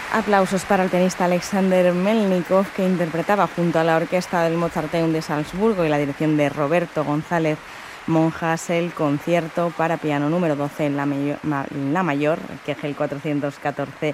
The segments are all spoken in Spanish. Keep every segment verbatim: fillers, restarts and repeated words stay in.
Aplausos para el pianista Alexander Melnikov, que interpretaba junto a la orquesta del Mozarteum de Salzburgo y la dirección de Roberto González Monjas el concierto para piano número doce en la, mayor, la mayor, que es el cuatrocientos catorce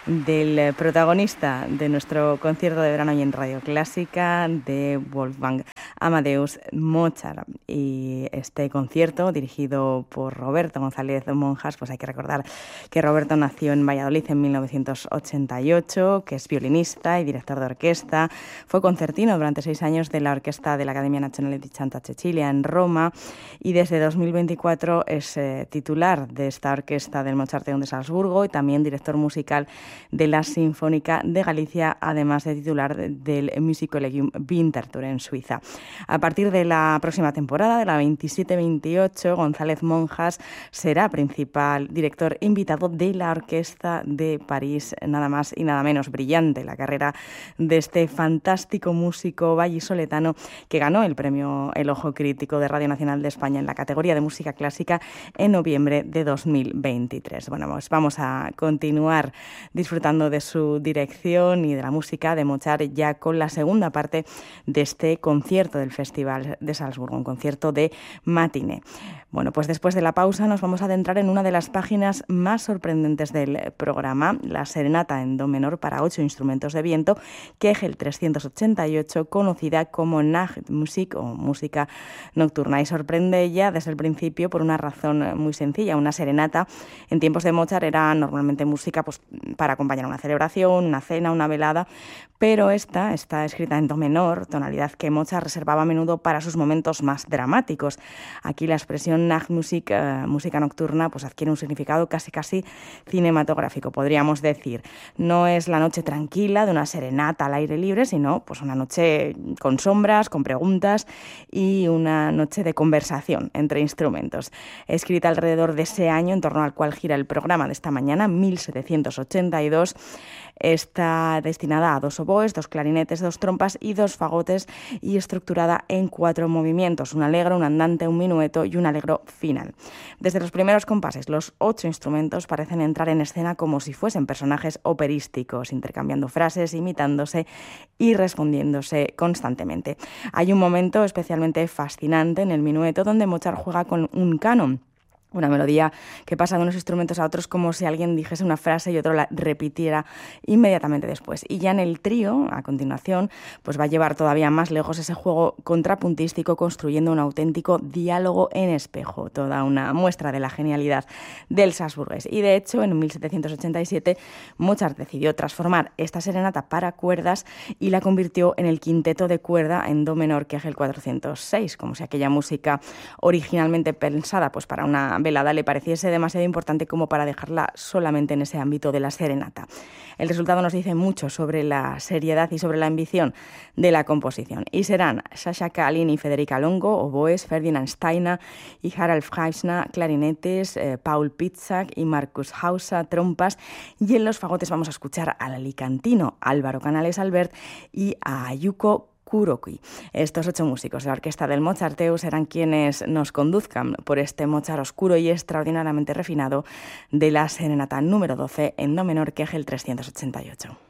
del protagonista de nuestro concierto de verano y en Radio Clásica, de Wolfgang Amadeus Mozart. Y este concierto, dirigido por Roberto González Monjas, pues hay que recordar que Roberto nació en Valladolid en mil novecientos ochenta y ocho, que es violinista y director de orquesta, fue concertino durante seis años de la orquesta de la Accademia Nazionale di Santa Cecilia en Roma y desde dos mil veinticuatro es eh, titular de esta orquesta del Mozarteum de Salzburgo y también director musical de la Sinfónica de Galicia, además de titular del Musikkollegium Winterthur en Suiza. A partir de la próxima temporada, de la veintisiete veintiocho, González Monjas será principal director invitado de la Orquesta de París, nada más y nada menos. Brillante la carrera de este fantástico músico vallisoletano que ganó el premio El Ojo Crítico de Radio Nacional de España en la categoría de música clásica en noviembre de dos mil veintitrés. Bueno, pues vamos a continuar disfrutando de su dirección y de la música de Mozart ya con la segunda parte de este concierto del Festival de Salzburgo, un concierto de matiné. Bueno, pues después de la pausa nos vamos a adentrar en una de las páginas más sorprendentes del programa, la serenata en do menor para ocho instrumentos de viento, Kegel trescientos ochenta y ocho, conocida como Nachtmusik o música nocturna. Y sorprende ya desde el principio por una razón muy sencilla. Una serenata en tiempos de Mozart era normalmente música pues, para acompañar una celebración, una cena, una velada, pero esta está escrita en do menor, tonalidad que Mozart reservaba a menudo para sus momentos más dramáticos. Aquí la expresión Nachtmusik, eh, música nocturna, pues adquiere un significado casi casi cinematográfico, podríamos decir. No es la noche tranquila de una serenata al aire libre, sino pues una noche con sombras, con preguntas y una noche de conversación entre instrumentos. Escrita alrededor de ese año en torno al cual gira el programa de esta mañana, mil setecientos ochenta y dos, está destinada a dos oboes, dos clarinetes, dos trompas y dos fagotes y estructurada en cuatro movimientos, un allegro, un andante, un minueto y un allegro final. Desde los primeros compases, los ocho instrumentos parecen entrar en escena como si fuesen personajes operísticos, intercambiando frases, imitándose y respondiéndose constantemente. Hay un momento especialmente fascinante en el minueto donde Mozart juega con un canon, una melodía que pasa de unos instrumentos a otros como si alguien dijese una frase y otro la repitiera inmediatamente después. Y ya en el trío, a continuación, pues va a llevar todavía más lejos ese juego contrapuntístico, construyendo un auténtico diálogo en espejo, toda una muestra de la genialidad del salzburgués. Y de hecho, en mil setecientos ochenta y siete, Mozart decidió transformar esta serenata para cuerdas y la convirtió en el quinteto de cuerda en do menor, que es el cuatrocientos seis, como si aquella música originalmente pensada pues para una velada le pareciese demasiado importante como para dejarla solamente en ese ámbito de la serenata. El resultado nos dice mucho sobre la seriedad y sobre la ambición de la composición. Y serán Sasha Kalin y Federica Longo, oboes, Ferdinand Steiner y Harald Freisner, clarinetes, eh, Paul Pitzak y Markus Hauser, trompas, y en los fagotes vamos a escuchar al alicantino Álvaro Canales Albert y a Ayuko Kuroki. Estos ocho músicos de la orquesta del Mozarteum serán quienes nos conduzcan por este Mozart oscuro y extraordinariamente refinado de la serenata número doce en do menor, Kegel trescientos ochenta y ocho.